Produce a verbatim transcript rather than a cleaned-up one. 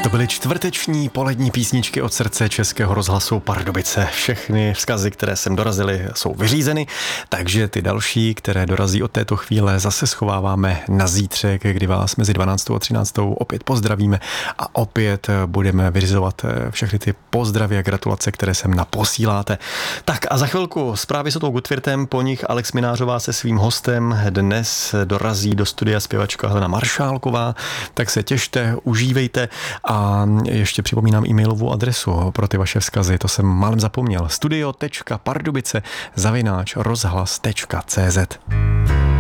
To byly čtvrteční polední písničky od srdce Českého rozhlasu Pardubice. Všechny vzkazy, které sem dorazily, jsou vyřízeny, takže ty další, které dorazí od této chvíle, zase schováváme na zítřek, kdy vás mezi dvanáctou a třináctou opět pozdravíme a opět budeme vyřizovat všechny ty pozdravy a gratulace, které sem naposíláte. Tak a za chvilku zprávy s tou Gutwirtem, po nich Alex Minářová se svým hostem. Dnes dorazí do studia zpěvačka Helena Maršálková, tak se těšte, užívejte. A ještě připomínám e-mailovou adresu pro ty vaše vzkazy, to jsem málem zapomněl. studio tečka pardubice zavináč rozhlas tečka cé zet.